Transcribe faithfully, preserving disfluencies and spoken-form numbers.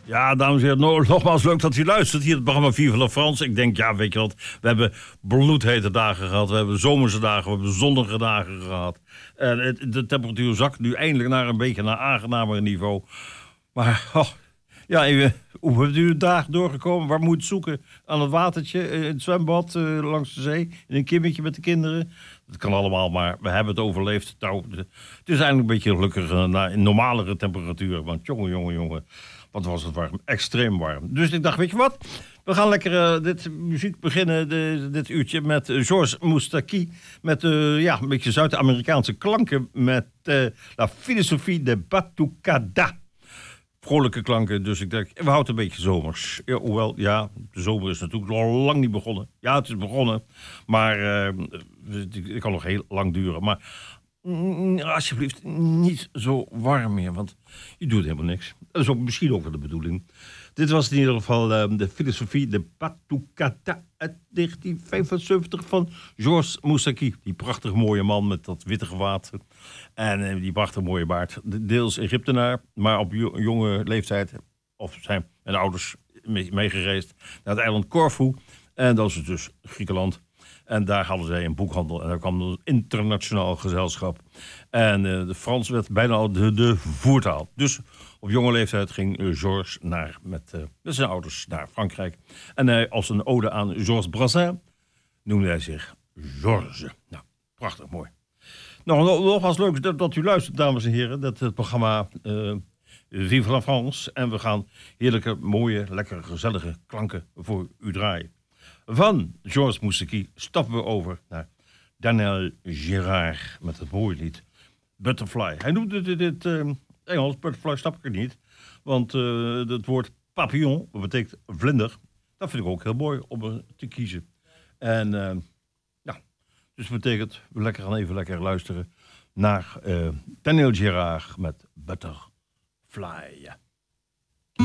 Ja, dames en heren, nogmaals leuk dat u luistert. Hier het programma Vive la France. Ik denk, ja, weet je wat, we hebben bloedhete dagen gehad. We hebben zomerse dagen, we hebben zonnige dagen gehad. En het, de temperatuur zakt nu eindelijk naar een beetje naar aangenamer niveau. Maar, oh, ja, even, hoe hebt u de dag doorgekomen? Waar moet je het zoeken? Aan het watertje, in het zwembad, uh, langs de zee, in een kimmetje met de kinderen? Dat kan allemaal, maar we hebben het overleefd. Nou, het is eigenlijk een beetje gelukkiger naar een normalere temperatuur. Want jongen, jongen, jongen. Wat was het warm, extreem warm. Dus ik dacht, weet je wat, we gaan lekker uh, dit muziek beginnen, de, dit uurtje, met uh, Georges Moustaki. Met uh, ja, een beetje Zuid-Amerikaanse klanken, met uh, La Philosophie de Batucada. Vrolijke klanken, dus ik denk, we houden een beetje zomers. Ja, hoewel, ja, de zomer is natuurlijk al lang niet begonnen. Ja, het is begonnen, maar uh, het kan nog heel lang duren. Maar mm, alsjeblieft, niet zo warm meer, want je doet helemaal niks. Dat is ook misschien ook wel de bedoeling. Dit was in ieder geval uh, de Philosophie de Batucada uit negentien vijfenzeventig van Georges Moustaki. Die prachtig mooie man met dat witte gewaad en uh, die prachtig mooie baard. Deels Egyptenaar, maar op jo- jonge leeftijd, of zijn mijn ouders mee- meegereisd naar het eiland Corfu. En dat is dus Griekenland. En daar hadden zij een boekhandel. En daar kwam een internationaal gezelschap. En uh, de Frans werd bijna al de, de voertaal. Dus op jonge leeftijd ging uh, Georges naar, met, uh, met zijn ouders naar Frankrijk. En hij, als een ode aan Georges Brassens noemde hij zich Georges. Nou, prachtig mooi. Nou, nogmaals leuk dat, dat u luistert, dames en heren. Dat het programma uh, Vive la France. En we gaan heerlijke, mooie, lekkere, gezellige klanken voor u draaien. Van Georges Moustaki stappen we over naar Daniel Gérard met het mooie lied Butterfly. Hij noemde dit, dit uh, Engels, Butterfly snap ik er niet. Want uh, het woord papillon, dat betekent vlinder. Dat vind ik ook heel mooi om te kiezen. En uh, ja, dus dat betekent, we lekker gaan even lekker luisteren naar uh, Daniel Gérard met Butterfly.